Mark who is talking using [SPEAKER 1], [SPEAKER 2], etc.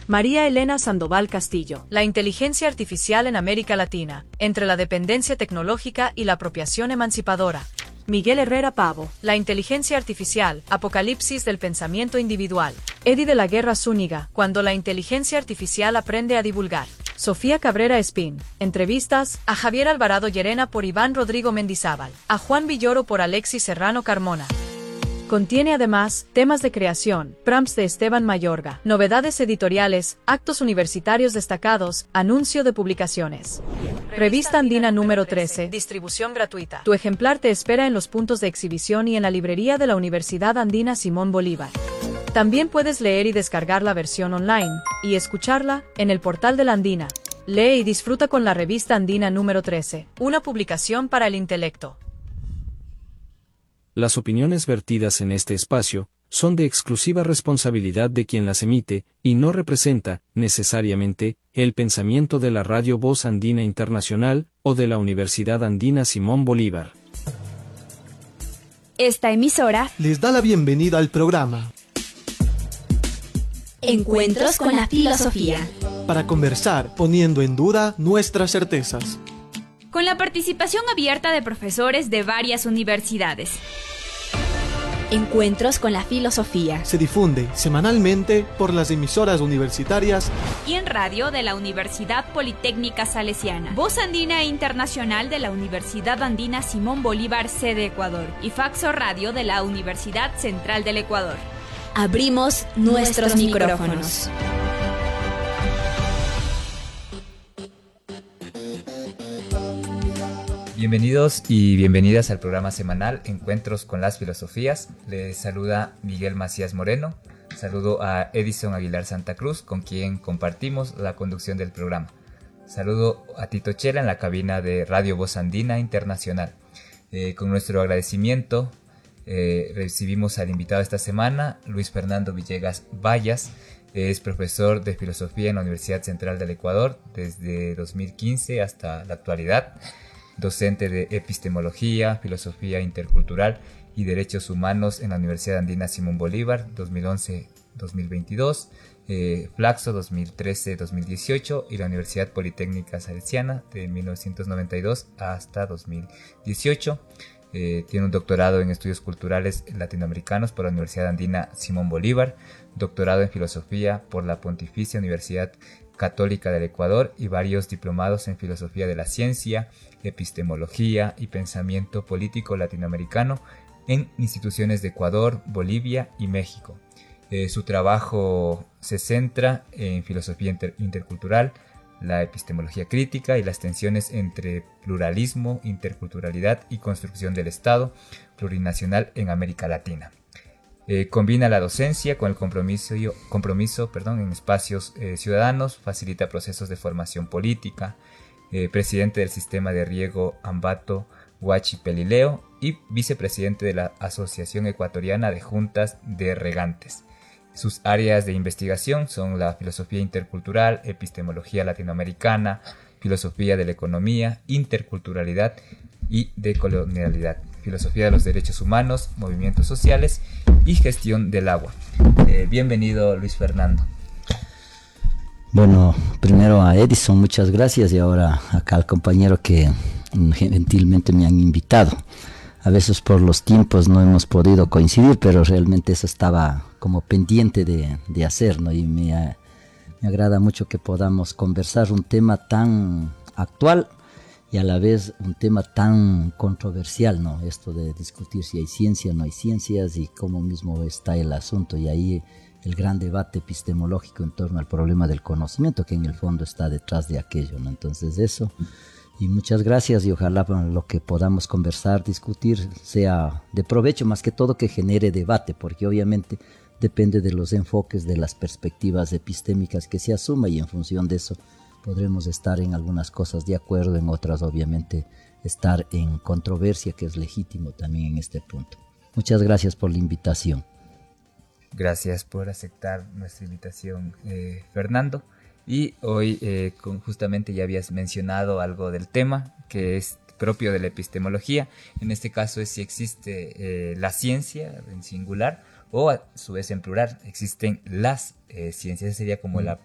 [SPEAKER 1] María Elena Sandoval Castillo. La inteligencia artificial en América Latina, entre la dependencia tecnológica y la apropiación emancipadora. Miguel Herrera Pavo. La inteligencia artificial, apocalipsis del pensamiento individual. Eddie de la Guerra Zúñiga. Cuando la inteligencia artificial aprende a divulgar. Sofía Cabrera Espín. Entrevistas a Javier Alvarado Llerena por Iván Rodrigo Mendizábal. A Juan Villoro por Alexis Serrano Carmona. Contiene además temas de creación, prompts de Esteban Mayorga, novedades editoriales, actos universitarios destacados, anuncio de publicaciones. Revista Andina número 13, distribución gratuita. Tu ejemplar te espera en los puntos de exhibición y en la librería de la Universidad Andina Simón Bolívar. También puedes leer y descargar la versión online, y escucharla, en el portal de la Andina. Lee y disfruta con la Revista Andina número 13, una publicación para el intelecto.
[SPEAKER 2] Las opiniones vertidas en este espacio son de exclusiva responsabilidad de quien las emite, y no representa, necesariamente, el pensamiento de la Radio Voz Andina Internacional o de la Universidad Andina Simón Bolívar.
[SPEAKER 3] Esta emisora
[SPEAKER 4] les da la bienvenida al programa
[SPEAKER 3] Encuentros con la Filosofía,
[SPEAKER 4] para conversar poniendo en duda nuestras certezas,
[SPEAKER 3] con la participación abierta de profesores de varias universidades. Encuentros con la Filosofía
[SPEAKER 4] se difunde semanalmente por las emisoras universitarias
[SPEAKER 3] y en radio de la Universidad Politécnica Salesiana, Voz Andina Internacional de la Universidad Andina Simón Bolívar, sede Ecuador, y Faxo Radio de la Universidad Central del Ecuador. Abrimos nuestros micrófonos.
[SPEAKER 5] Bienvenidos y bienvenidas al programa semanal Encuentros con las Filosofías. Les saluda Miguel Macías Moreno. Saludo a Edison Aguilar Santa Cruz, con quien compartimos la conducción del programa. Saludo a Tito Chela en la cabina de Radio Voz Andina Internacional. Con nuestro agradecimiento recibimos al invitado esta semana, Luis Fernando Villegas Vallas. Es profesor de Filosofía en la Universidad Central del Ecuador desde 2015 hasta la actualidad. Docente de Epistemología, Filosofía Intercultural y Derechos Humanos en la Universidad Andina Simón Bolívar, 2011-2022, Flaxo 2013-2018 y la Universidad Politécnica Salesiana de 1992 hasta 2018. Tiene un doctorado en Estudios Culturales Latinoamericanos por la Universidad Andina Simón Bolívar, doctorado en Filosofía por la Pontificia Universidad Católica del Ecuador y varios diplomados en Filosofía de la Ciencia, Epistemología y Pensamiento Político Latinoamericano en instituciones de Ecuador, Bolivia y México. Su trabajo se centra en filosofía intercultural, la epistemología crítica y las tensiones entre pluralismo, interculturalidad y construcción del Estado plurinacional en América Latina. Combina la docencia con el compromiso en espacios ciudadanos, facilita procesos de formación política, presidente del sistema de riego Ambato Huachi Pelileo y vicepresidente de la Asociación Ecuatoriana de Juntas de Regantes. Sus áreas de investigación son la filosofía intercultural, epistemología latinoamericana, filosofía de la economía, interculturalidad y decolonialidad, filosofía de los derechos humanos, movimientos sociales y gestión del agua. Bienvenido, Luis Fernando.
[SPEAKER 6] Bueno, primero a Edison, muchas gracias, y ahora acá al compañero que gentilmente me han invitado. A veces por los tiempos no hemos podido coincidir, pero realmente eso estaba como pendiente de hacer, ¿no? Y me agrada mucho que podamos conversar un tema tan actual y a la vez un tema tan controversial, ¿no? Esto de discutir si hay ciencia o no hay ciencias y cómo mismo está el asunto, y ahí el gran debate epistemológico en torno al problema del conocimiento, que en el fondo está detrás de aquello, ¿no? Entonces eso, y muchas gracias, y ojalá lo que podamos conversar, discutir, sea de provecho, más que todo que genere debate, porque obviamente depende de los enfoques, de las perspectivas epistémicas que se asuma, y en función de eso podremos estar en algunas cosas de acuerdo, en otras obviamente estar en controversia, que es legítimo también en este punto. Muchas gracias por la invitación.
[SPEAKER 5] Gracias por aceptar nuestra invitación, Fernando. Y hoy justamente ya habías mencionado algo del tema que es propio de la epistemología. En este caso es si existe la ciencia en singular o a su vez en plural existen las ciencias. Esa sería como la